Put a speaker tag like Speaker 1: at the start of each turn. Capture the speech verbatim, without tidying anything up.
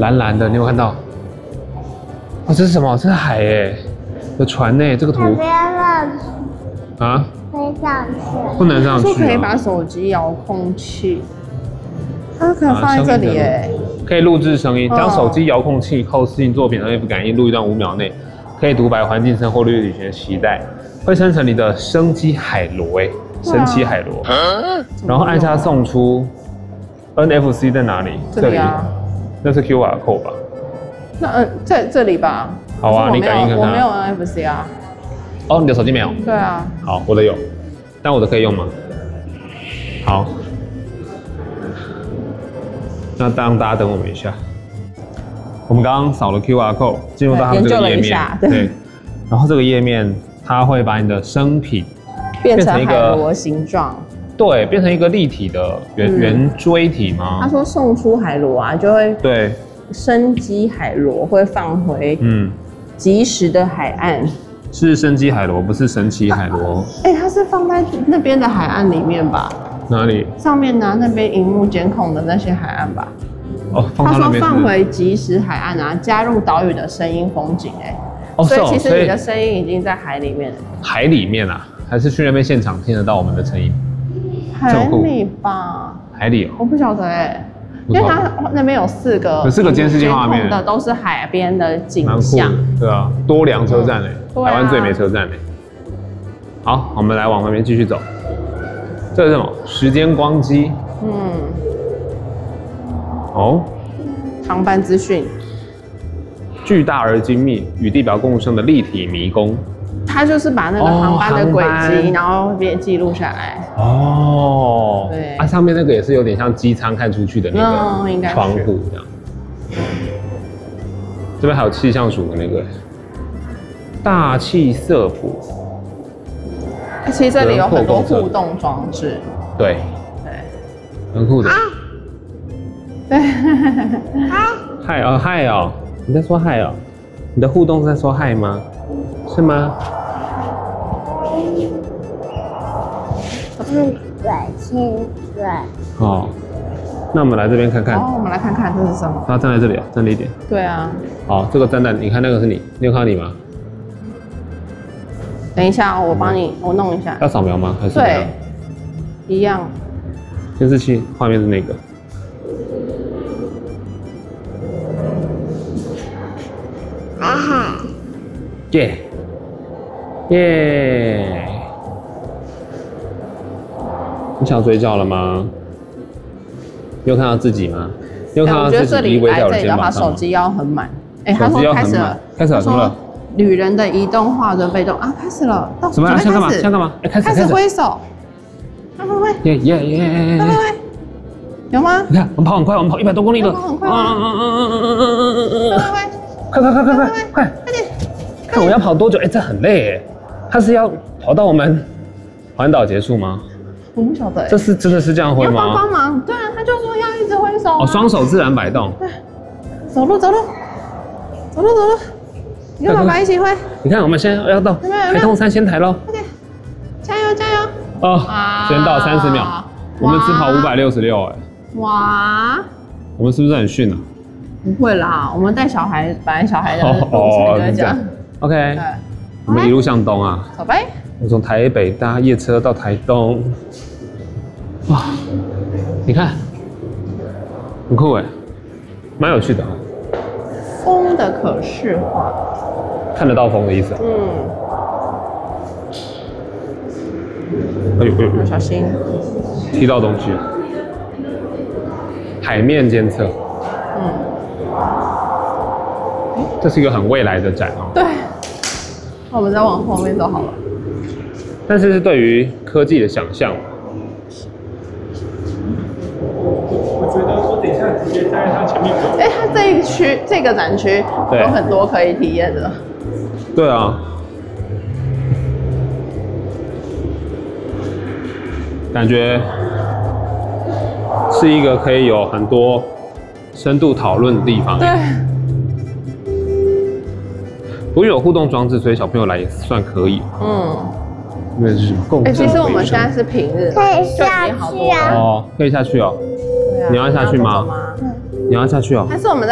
Speaker 1: 蓝蓝的，你有看到？哦，这是什么？这是海哎，有船呢，这个图。
Speaker 2: 不要上去。
Speaker 1: 啊？
Speaker 2: 可以上去。
Speaker 1: 不能上去、啊。
Speaker 3: 说可以把手机遥控器，它可以放在这里哎。
Speaker 1: 可以录制声音，
Speaker 3: 哦
Speaker 1: 将手机遥控器靠视信作品和 F 感应录一段五秒内，可以独白环境声或旅行的期待，会生成你的生机海螺哎，神奇海螺。啊、然后按下送出 ，N F C 在哪里？
Speaker 3: 这里啊，
Speaker 1: 那是 Q R code 吧？
Speaker 3: 那嗯，在这里吧。
Speaker 1: 好啊，你感应看看。
Speaker 3: 我没有 N F C 啊。
Speaker 1: 哦，你的手机没有？
Speaker 3: 对啊。
Speaker 1: 好，我的有，但我的可以用吗？好。那当大家等我们一下，我们刚刚扫了 Q R code， 进入到他们这个页面，对，对然后这个页面它会把你的生品
Speaker 3: 变成一个海螺形状，
Speaker 1: 对，变成一个立体的圆、嗯、圆锥体吗？
Speaker 3: 他说送出海螺啊，就会
Speaker 1: 对
Speaker 3: 生机海螺会放回
Speaker 1: 嗯
Speaker 3: 即时的海岸，
Speaker 1: 是生机海螺，不是神奇海螺。
Speaker 3: 哎、欸，它是放在那边的海岸里面吧？
Speaker 1: 哪里？
Speaker 3: 上面呢？那边荧幕监控的那些海岸吧。
Speaker 1: 哦，放
Speaker 3: 他说放回即时海岸啊，加入岛屿的声音风景哎、欸。哦，所以其实你的声音已经在海里面了。
Speaker 1: 海里面啊，还是去那边现场听得到我们的声音？
Speaker 3: 海里吧。
Speaker 1: 海里哦。
Speaker 3: 我不晓得哎、欸，因为它那边有四个，
Speaker 1: 有四个监视器画面
Speaker 3: 的都是海边的景象。
Speaker 1: 对啊，多良车站哎、欸
Speaker 3: 嗯啊，
Speaker 1: 台湾最美车站哎、欸。好，我们来往旁边继续走。这是什么？时间光机。嗯。哦。
Speaker 3: 航班资讯。
Speaker 1: 巨大而精密，与地表共生的立体迷宫。
Speaker 3: 它就是把那个航班的轨迹，然后别记录下来。
Speaker 1: 哦。
Speaker 3: 对。
Speaker 1: 啊，上面那个也是有点像机舱看出去的那个窗户这样。这边还有气象署的那个大气色谱。
Speaker 3: 其实这里有很多互动装置。
Speaker 1: 对。对。很酷的。啊。
Speaker 3: 对。
Speaker 1: 嗨哦嗨哦，你在说嗨哦？你的互动是在说嗨吗？是吗？
Speaker 2: 亲嘴亲嘴。
Speaker 1: 哦，那我们来这边看看。
Speaker 3: 哦，我们来看看这是什么？
Speaker 1: 他站在这里啊，站立一点。
Speaker 3: 对啊。
Speaker 1: 好，这个站在，你看那个是你，你有看到你吗？
Speaker 3: 等一下，我帮你，我弄一下。
Speaker 1: 要扫描吗？还是
Speaker 3: 对，一样。
Speaker 1: 监视器画面是那个。
Speaker 2: 啊哈！
Speaker 1: 耶耶！你想睡觉了吗？你有看到自己吗？你有看到自己依偎在我的肩膀上吗？
Speaker 3: 手机要很满。哎，他说开始了，
Speaker 1: 开始了，怎么了？
Speaker 3: 旅人的移动化的被动啊，开始了，
Speaker 1: 什么？想干嘛？想干嘛？哎，开始，
Speaker 3: 开始挥手，快快快！
Speaker 1: 耶耶耶耶！
Speaker 3: 快快快！有吗？
Speaker 1: 你看，我们跑很快，我们跑一百多公里了，
Speaker 3: 跑很快，嗯嗯嗯嗯嗯嗯嗯嗯，快
Speaker 1: 快快快快快快快快！
Speaker 3: 快点！
Speaker 1: 看我要跑多久？哎，这很累哎，他是要跑到我们环岛结束吗？
Speaker 3: 我不晓得，
Speaker 1: 这是真的是这样挥吗？
Speaker 3: 要帮帮忙，对啊，他就说要一直挥手。
Speaker 1: 哦，双手自然摆动。
Speaker 3: 对，走路走路，走路走路。你跟爸爸一起挥。
Speaker 1: 你看，我们现在要到台东三仙台喽！
Speaker 3: 快点，加油加油！
Speaker 1: 哦，时间到三十秒，我们只跑五百六十六哎！
Speaker 3: 哇，
Speaker 1: 我们是不是很逊啊？
Speaker 3: 不会啦，我们带小孩，本来小孩的
Speaker 1: 哦
Speaker 3: 路程这样。
Speaker 1: OK， 我们一路向东啊。
Speaker 3: 走呗。
Speaker 1: 我从台北搭夜车到台东，哇，你看，很酷哎，蛮有趣的。
Speaker 3: 风的可视化，
Speaker 1: 看得到风的意思啊。
Speaker 3: 嗯。
Speaker 1: 哎呦哎呦，
Speaker 3: 小心，
Speaker 1: 踢到东西了。海面监测。嗯。这是一个很未来的展哦。
Speaker 3: 对。那我们再往后面走好了。
Speaker 1: 但是是对于科技的想象。
Speaker 4: 我觉得说等一下直接在它前面走。
Speaker 3: 哎，它这一区这个展区有很多可以体验的。
Speaker 1: 对啊。感觉是一个可以有很多深度讨论的地方。
Speaker 3: 对。
Speaker 1: 不过有互动装置，所以小朋友来也算可以。嗯。因为是什么共？
Speaker 3: 哎，其实我们现在是平日，
Speaker 2: 可以下去啊。
Speaker 1: 哦，可以下去哦。
Speaker 3: 对啊。
Speaker 1: 你要下去吗？你要下去哦。
Speaker 3: 还是我们在。